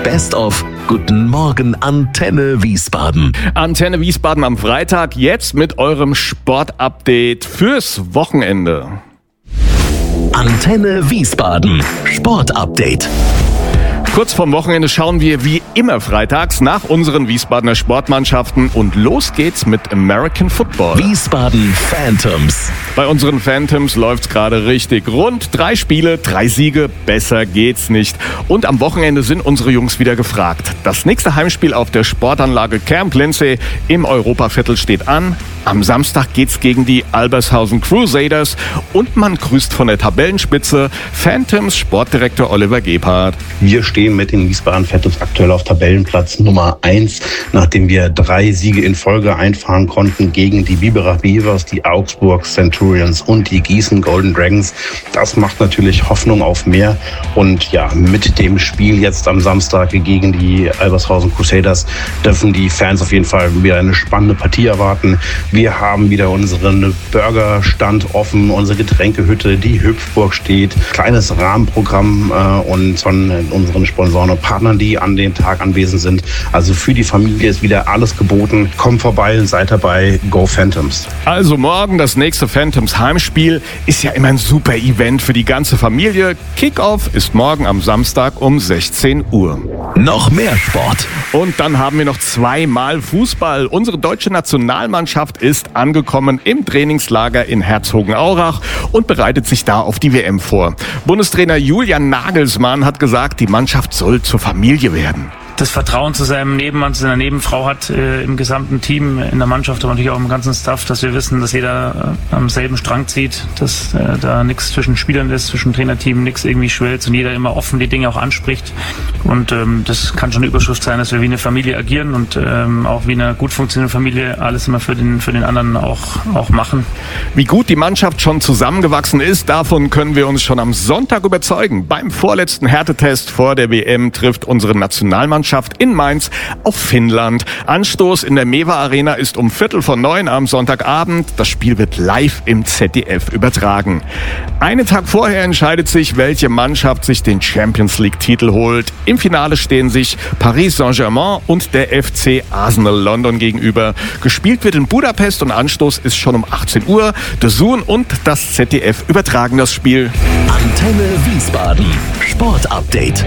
Best of Guten Morgen Antenne Wiesbaden. Antenne Wiesbaden am Freitag, jetzt mit eurem Sportupdate fürs Wochenende. Antenne Wiesbaden, Sportupdate. Kurz vorm Wochenende schauen wir wie immer freitags nach unseren Wiesbadener Sportmannschaften und los geht's mit American Football. Wiesbaden Phantoms. Bei unseren Phantoms läuft's gerade richtig rund. 3 Spiele, 3 Siege, besser geht's nicht. Und am Wochenende sind unsere Jungs wieder gefragt. Das nächste Heimspiel auf der Sportanlage Camp Lindsay im Europaviertel steht an. Am Samstag geht's gegen die Albershausen Crusaders und man grüßt von der Tabellenspitze Phantoms Sportdirektor Oliver Gebhardt. Wir stehen mit den Wiesbaden Phantoms aktuell auf Tabellenplatz Nummer 1, nachdem wir 3 Siege in Folge einfahren konnten gegen die Biberach Beavers, die Augsburg Centurions und die Gießen Golden Dragons. Das macht natürlich Hoffnung auf mehr und ja, mit dem Spiel jetzt am Samstag gegen die Albershausen Crusaders dürfen die Fans auf jeden Fall wieder eine spannende Partie erwarten. Wir haben wieder unseren Burgerstand offen, unsere Getränkehütte, die Hüpfburg steht, kleines Rahmenprogramm und von unseren Sponsoren und Partnern, die an dem Tag anwesend sind. Also für die Familie ist wieder alles geboten. Kommt vorbei und seid dabei. Go Phantoms. Also morgen das nächste Phantoms Heimspiel ist ja immer ein super Event für die ganze Familie. Kickoff ist morgen am Samstag um 16 Uhr. Noch mehr Sport. Und dann haben wir noch 2-mal Fußball. Unsere deutsche Nationalmannschaft ist angekommen im Trainingslager in Herzogenaurach und bereitet sich da auf die WM vor. Bundestrainer Julian Nagelsmann hat gesagt, die Mannschaft soll zur Familie werden. Das Vertrauen zu seinem Nebenmann, zu seiner Nebenfrau hat im gesamten Team, in der Mannschaft, aber natürlich auch im ganzen Staff, dass wir wissen, dass jeder am selben Strang zieht, dass da nichts zwischen Spielern ist, zwischen Trainerteam, nichts irgendwie schwelzt und jeder immer offen die Dinge auch anspricht. Und das kann schon eine Überschrift sein, dass wir wie eine Familie agieren und auch wie eine gut funktionierende Familie alles immer für den anderen auch machen. Wie gut die Mannschaft schon zusammengewachsen ist, davon können wir uns schon am Sonntag überzeugen. Beim vorletzten Härtetest vor der WM trifft unsere Nationalmannschaft in Mainz auf Finnland. Anstoß in der Mewa Arena ist um 8:45 am Sonntagabend. Das Spiel wird live im ZDF übertragen. Einen Tag vorher entscheidet sich, welche Mannschaft sich den Champions League-Titel holt. Im Finale stehen sich Paris Saint-Germain und der FC Arsenal London gegenüber. Gespielt wird in Budapest und Anstoß ist schon um 18 Uhr. DAZN und das ZDF übertragen das Spiel. Antenne Wiesbaden, Sportupdate.